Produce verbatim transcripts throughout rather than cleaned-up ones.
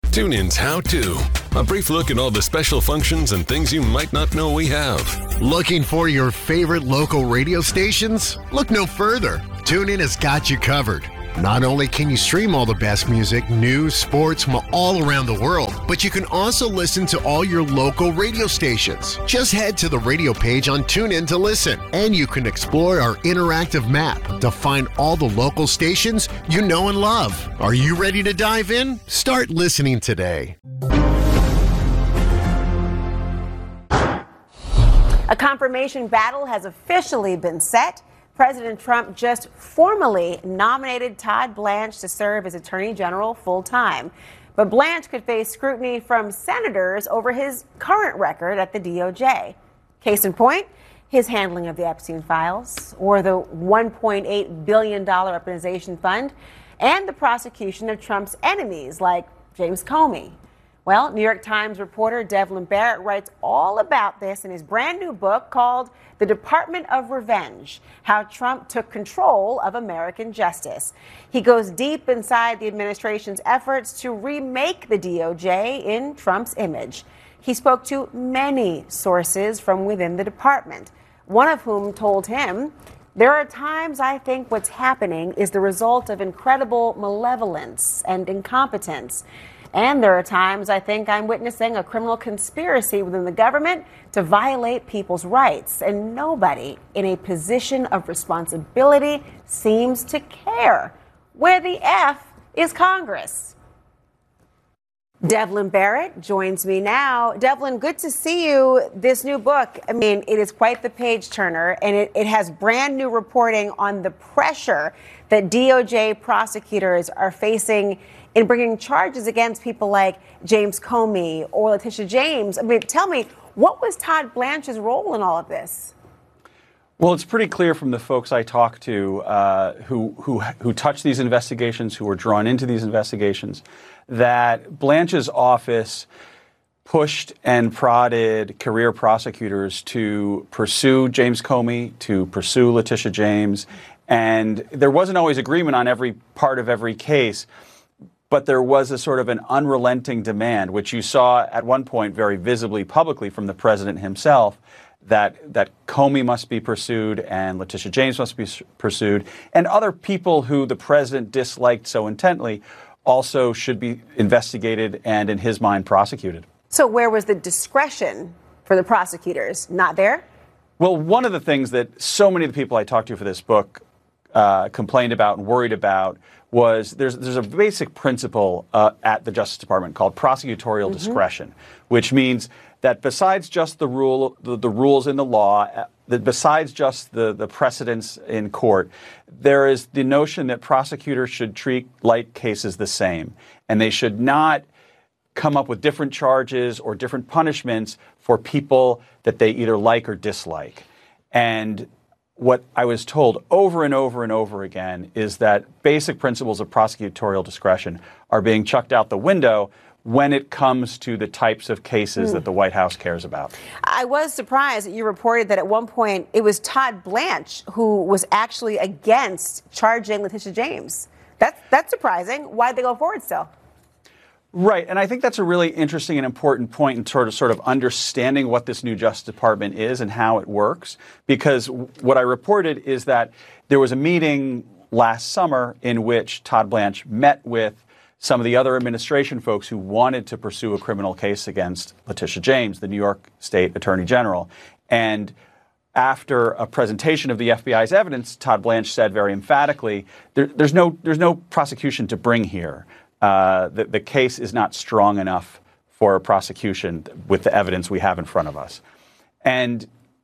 TuneIn's How To. A brief look at all the special functions and things you might not know we have. Looking for your favorite local radio stations? Look no further. TuneIn has got you covered. Not only can you stream all the best music, news, sports from all around the world, but you can also listen to all your local radio stations. Just head to the radio page on TuneIn to listen, and you can explore our interactive map to find all the local stations you know and love. Are you ready to dive in? Start listening today. A confirmation battle has officially been set. President Trump just formally nominated Todd Blanche to serve as Attorney General full-time. But Blanche could face scrutiny from senators over his current record at the D O J. Case in point, his handling of the Epstein files, or the one point eight billion dollars weaponization fund, and the prosecution of Trump's enemies like James Comey. Well, New York Times reporter Devlin Barrett writes all about this in his brand new book called The Department of Revenge: How Trump Took Control of American Justice. He goes deep inside the administration's efforts to remake the D O J in Trump's image. He spoke to many sources from within the department, one of whom told him, "There are times I think what's happening is the result of incredible malevolence and incompetence. And there are times I think I'm witnessing a criminal conspiracy within the government to violate people's rights, and nobody in a position of responsibility seems to care. Where the F is Congress?" Devlin Barrett joins me now. Devlin, good to see you. This new book, I mean, it is quite the page turner, and it, it has brand new reporting on the pressure that D O J prosecutors are facing in bringing charges against people like James Comey or Letitia James. I mean, tell me, what was Todd Blanche's role in all of this? Well, it's pretty clear from the folks I talked to uh, who, who, who touched these investigations, who were drawn into these investigations, that Blanche's office pushed and prodded career prosecutors to pursue James Comey, to pursue Letitia James. And there wasn't always agreement on every part of every case, but there was a sort of an unrelenting demand, which you saw at one point very visibly publicly from the president himself, that that Comey must be pursued and Letitia James must be pursued, and other people who the president disliked so intently also should be investigated and, in his mind, prosecuted. So where was the discretion for the prosecutors? Not there? Well, one of the things that so many of the people I talked to for this book uh, complained about and worried about was there's there's a basic principle uh, at the Justice Department called prosecutorial mm-hmm. discretion, which means that besides just the rule, the, the rules in the law, uh, that besides just the, the precedents in court, there is the notion that prosecutors should treat light cases the same, and they should not come up with different charges or different punishments for people that they either like or dislike. And what I was told over and over and over again is that basic principles of prosecutorial discretion are being chucked out the window when it comes to the types of cases mm. that the White House cares about. I was surprised that you reported that at one point it was Todd Blanche who was actually against charging Letitia James. That's, that's surprising. Why'd they go forward still? Right, and I think that's a really interesting and important point in sort of sort of understanding what this new Justice Department is and how it works. Because what I reported is that there was a meeting last summer in which Todd Blanche met with some of the other administration folks who wanted to pursue a criminal case against Letitia James, the New York State Attorney General. And after a presentation of the F B I's evidence, Todd Blanche said very emphatically, there, there's no there's no prosecution to bring here. Uh, the, the case is not strong enough for a prosecution with the evidence we have in front of us. And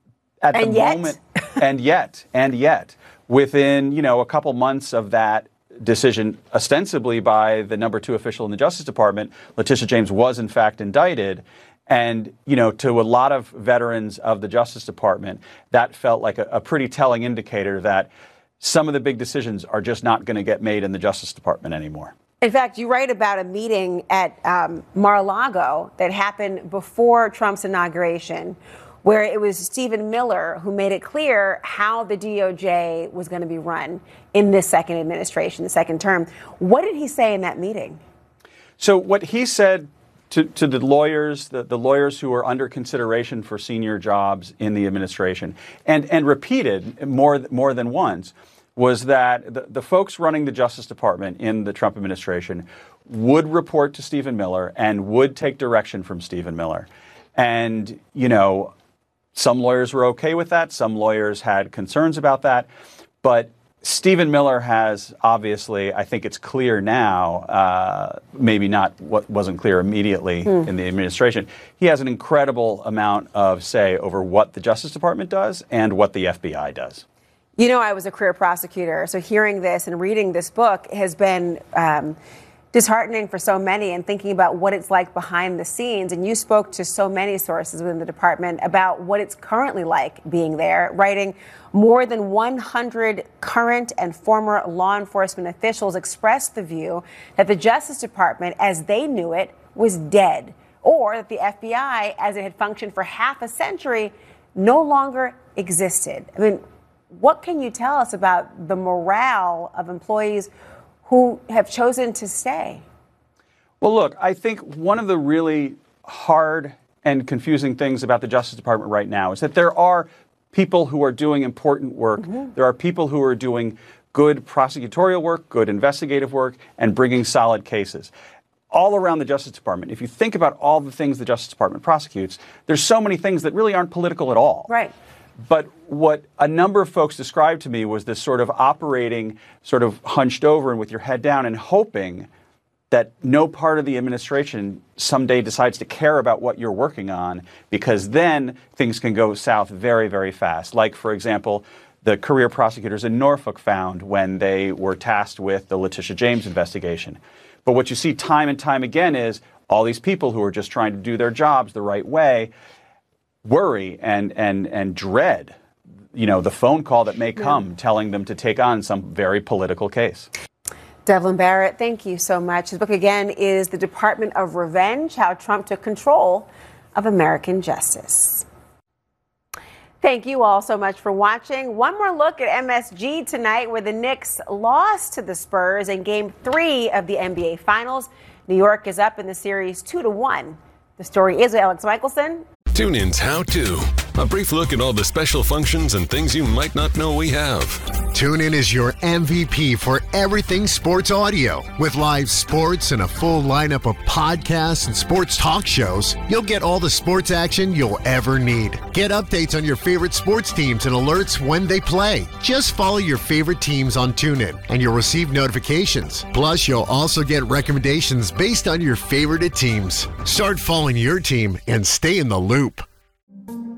at and the yet? moment, and yet, and yet, within, you know, a couple months of that decision, ostensibly by the number two official in the Justice Department, Letitia James was in fact indicted. And, you know, to a lot of veterans of the Justice Department, that felt like a, a pretty telling indicator that some of the big decisions are just not going to get made in the Justice Department anymore. In fact, you write about a meeting at um, Mar-a-Lago that happened before Trump's inauguration, where it was Stephen Miller who made it clear how the D O J was going to be run in this second administration, the second term. What did he say in that meeting? So what he said to, to the lawyers, the, the lawyers who are under consideration for senior jobs in the administration, and, and repeated more, more than once, was that the, the folks running the Justice Department in the Trump administration would report to Stephen Miller and would take direction from Stephen Miller. And, you know, some lawyers were okay with that. Some lawyers had concerns about that. But Stephen Miller has, obviously, I think it's clear now, uh, maybe not what wasn't clear immediately mm. in the administration, he has an incredible amount of say over what the Justice Department does and what the F B I does. You know, I was a career prosecutor, so hearing this and reading this book has been um, disheartening for so many, and thinking about what it's like behind the scenes. And you spoke to so many sources within the department about what it's currently like being there, writing more than one hundred current and former law enforcement officials expressed the view that the Justice Department, as they knew it, was dead, or that the F B I, as it had functioned for half a century, no longer existed. I mean, what can you tell us about the morale of employees who have chosen to stay? Well, look, I think one of the really hard and confusing things about the Justice Department right now is that there are people who are doing important work. Mm-hmm. There are people who are doing good prosecutorial work, good investigative work, and bringing solid cases. All around the Justice Department, if you think about all the things the Justice Department prosecutes, there's so many things that really aren't political at all. Right. But what a number of folks described to me was this sort of operating, sort of hunched over and with your head down and hoping that no part of the administration someday decides to care about what you're working on, because then things can go south very, very fast. Like, for example, the career prosecutors in Norfolk found when they were tasked with the Letitia James investigation. But what you see time and time again is all these people who are just trying to do their jobs the right way worry and and and dread, you know, the phone call that may come yeah. telling them to take on some very political case. Devlin Barrett, thank you so much. His book again is The Department of Revenge: How Trump Took Control of American Justice. Thank you all so much for watching. One more look at M S G tonight, where the Knicks lost to the Spurs in Game Three of the N B A Finals. New York is up in the series two to one. The story is with Alex Michelson. TuneIn's How To, a brief look at all the special functions and things you might not know we have. TuneIn is your M V P for everything sports audio. With live sports and a full lineup of podcasts and sports talk shows, you'll get all the sports action you'll ever need. Get updates on your favorite sports teams and alerts when they play. Just follow your favorite teams on TuneIn, and you'll receive notifications. Plus, you'll also get recommendations based on your favorite teams. Start following your team and stay in the loop.